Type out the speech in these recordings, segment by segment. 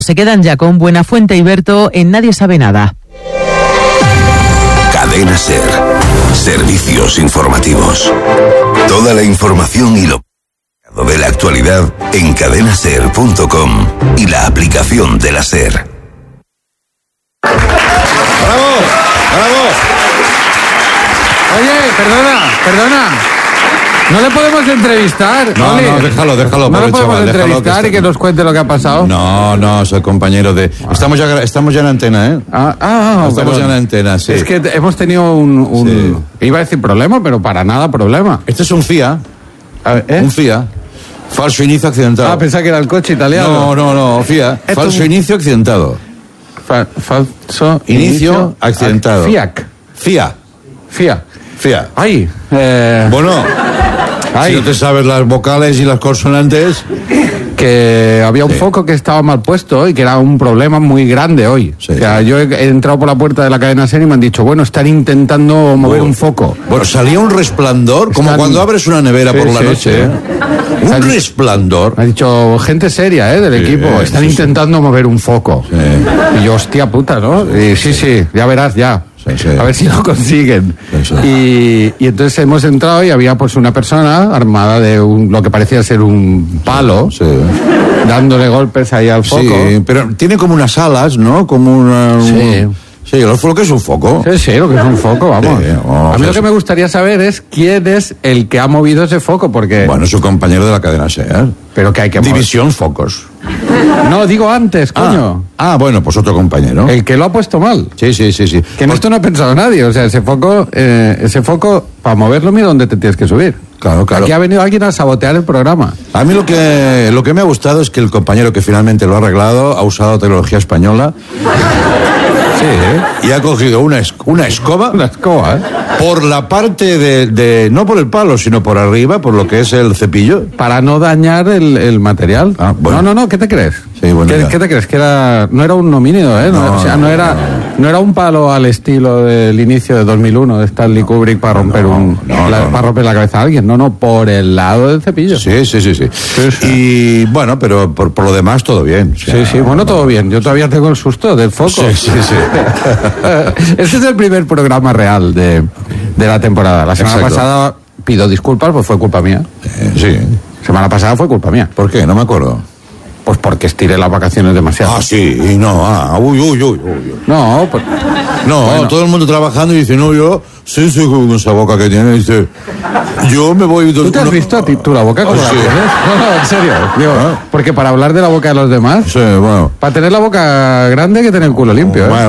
Se quedan ya con Buenafuente y Berto en Nadie Sabe Nada. Cadena SER. Servicios informativos. Toda la información y lo de la actualidad en cadenaser.com y la aplicación de la SER. ¡Bravo! ¡Bravo! Oye, perdona. ¿No le podemos entrevistar? No, déjalo. ¿No le podemos chaval, entrevistar y que nos cuente lo que ha pasado? No, soy compañero de... Estamos ya en antena, ¿eh? Estamos ya en antena, sí. Es que hemos tenido un iba a decir problema, pero para nada problema. Este es un FIA. Un FIA. Falso inicio accidentado. Pensaba que era el coche italiano. No, FIA. Falso inicio accidentado. Falso inicio accidentado. FIA. Ay. Bueno, si no te sabes las vocales y las consonantes... Que había un foco que estaba mal puesto y que era un problema muy grande hoy. Sí. O sea, yo he entrado por la puerta de la cadena SER y me han dicho, bueno, están intentando mover un foco. Bueno, salía un resplandor, como cuando abres una nevera por la noche. Sí. Un resplandor. Me ha dicho, gente seria, del equipo, están intentando mover un foco. Sí. Y yo, hostia puta, ¿no? Y sí, ya verás, ya. Sí. A ver si lo consiguen. Sí. Y entonces hemos entrado y había pues una persona armada de lo que parecía ser un palo, dándole golpes ahí al foco. Sí, pero tiene como unas alas, ¿no? Como una... Sí, lo que es un foco. Sí, lo que es un foco, vamos. Sí, a mí lo que me gustaría saber es quién es el que ha movido ese foco, porque... Bueno, su compañero de la cadena SER. Pero que hay que mover. División Focos. No, digo antes, coño. Bueno, pues otro compañero. El que lo ha puesto mal. Sí. Que en esto no ha pensado nadie. O sea, ese foco, para moverlo, mira dónde te tienes que subir. Claro. Aquí ha venido alguien a sabotear el programa. A mí lo que me ha gustado es que el compañero que finalmente lo ha arreglado ha usado tecnología española. Sí, y ha cogido una escoba. Una escoba, Por la parte de no por el palo, sino por arriba, por lo que es el cepillo. Para no dañar el material. Bueno. No, ¿qué te crees? Sí, bueno, ¿Qué te crees? Que no era un homínido, no era un palo al estilo del inicio de 2001 de Stanley Kubrick para romper para romper la cabeza a alguien. No, por el lado del cepillo. Sí. Y bueno, pero por lo demás todo bien. Sí, bueno, todo bien. Yo todavía tengo el susto del foco. Sí. Este es el primer programa real de la temporada. La semana pasada pido disculpas, pues fue culpa mía. Sí. Semana pasada fue culpa mía. ¿Por qué? No me acuerdo. Pues porque estiré las vacaciones demasiado. Sí, y no, uy. No, pues... No, bueno. Todo el mundo trabajando y dice, no, yo, sí, con esa boca que tiene, dice, yo me voy... ¿Tú te has visto a ti, tú la boca como la tienes? No, en serio. Digo, porque para hablar de la boca de los demás... Sí, bueno. Para tener la boca grande hay que tener el culo limpio, Vale.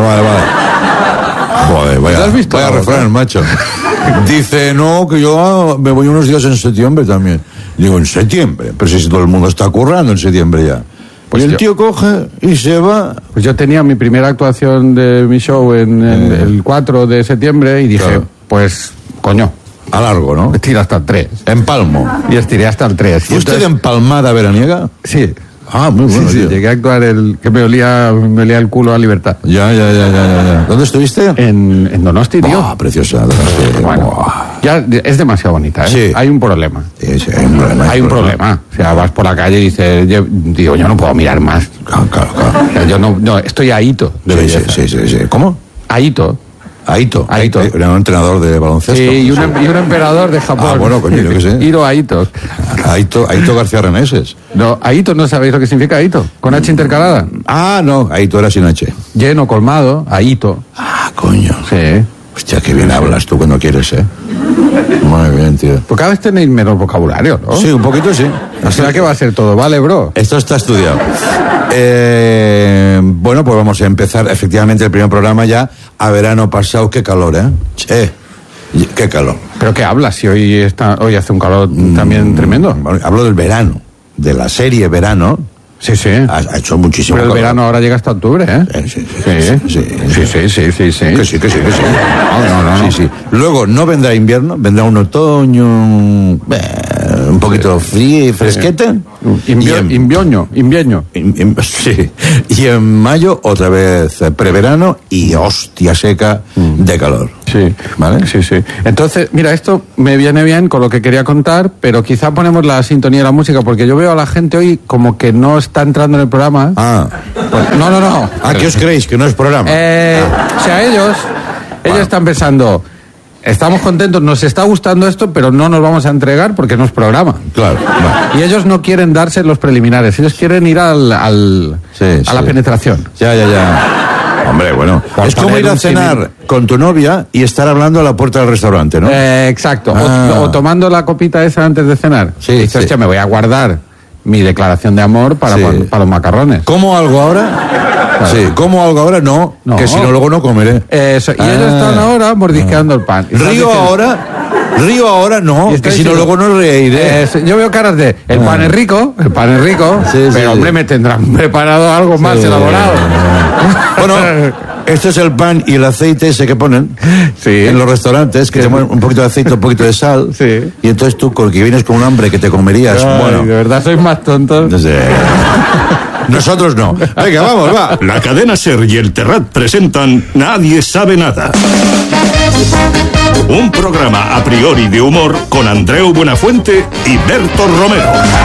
Joder, vaya refrán, macho. Dice, no, que yo me voy unos días en septiembre también. Digo, ¿en septiembre? Pero si todo el mundo está currando en septiembre ya. Pues y el tío coge y se va. Pues yo tenía mi primera actuación de mi show en el 4 de septiembre y dije, pues, coño. A largo, ¿no? Estiré hasta el 3. Empalmo. Y estiré hasta el 3. ¿Fue usted empalmada veraniega? Sí. Muy bueno. Sí, llegué a actuar que me olía el culo a libertad. Ya. ¿Dónde estuviste? En Donosti, tío. Preciosa, Donosti. Bueno, ya es demasiado bonita, ¿eh? Sí. Hay un problema. Sí, hay un problema. Hay un problema. O sea, vas por la calle y dices, yo no puedo mirar más. Claro. O sea, yo no, estoy ahito de belleza. Sí. ¿Cómo? Aito. Era un entrenador de baloncesto. Sí, y un emperador de Japón. Bueno, coño, yo qué sé. Hiro Aito. Aito García Reneses. No, Aito, ¿no sabéis lo que significa Aito? Con H intercalada. No, Aito era sin H. Lleno, colmado, Aito. Coño. Sí. Hostia, qué bien hablas tú cuando quieres, ¿eh? Muy bien, tío. Pues cada vez tenéis menos vocabulario, ¿no? Sí, un poquito sí. O sea que va a ser todo, ¿vale, bro? Esto está estudiado. Bueno, pues vamos a empezar efectivamente el primer programa ya a verano pasado. Qué calor, ¿eh? Qué calor. ¿Pero qué hablas? Si hoy hace un calor también tremendo. Hablo del verano, de la serie Verano. Sí. Ha hecho muchísimo calor. Pero el verano ahora llega hasta octubre, ¿eh? Sí. Que sí. No. Sí. Luego no vendrá invierno, vendrá un otoño un poquito frío y fresquete. Invierno. Sí. Y en mayo otra vez preverano y hostia seca de calor. Sí, ¿vale? Sí. Entonces, mira, esto me viene bien con lo que quería contar, pero quizá ponemos la sintonía de la música, porque yo veo a la gente hoy como que no está entrando en el programa. Ah. Pues, no. ¿A qué os creéis? Que no es programa. O sea, ellos están pensando, estamos contentos, nos está gustando esto, pero no nos vamos a entregar porque no es programa. Claro. Y ellos no quieren darse los preliminares, ellos quieren ir a la penetración. Ya. Hombre, bueno, es como ir a cenar con tu novia y estar hablando a la puerta del restaurante, ¿no? Exacto. O tomando la copita esa antes de cenar. Sí, dices, sí. me voy a guardar mi declaración de amor para los macarrones. ¿Cómo algo ahora? Claro. Sí, ¿cómo algo ahora? No, que si no luego no comeré. Eso. Y ellos están ahora mordisqueando el pan. Río ahora, no, que si no luego no reiré. Yo veo caras de, el pan es rico, pero hombre, me tendrán preparado algo más elaborado. Bueno, esto es el pan y el aceite ese que ponen en los restaurantes, que te ponen un poquito de aceite, un poquito de sal, y entonces tú, porque vienes con un hambre que te comerías, de verdad sois más tontos. No sé. Nosotros no. Venga, vamos, va. La cadena SER y el Terrat presentan Nadie sabe nada. Un programa a priori de humor con Andreu Buenafuente y Berto Romero.